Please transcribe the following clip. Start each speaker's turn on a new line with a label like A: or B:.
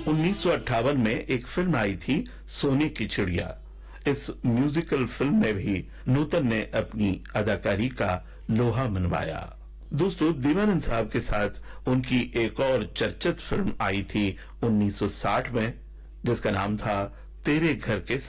A: 1958 में एक फिल्म आई थी सोने की चिड़िया। इस म्यूजिकल फिल्म में भी नूतन ने अपनी अदाकारी का लोहा मनवाया। दोस्तों, दीवानंद साहब के साथ उनकी एक और चर्चित फिल्म आई थी 1960 में, जिसका नाम था तेरे घर के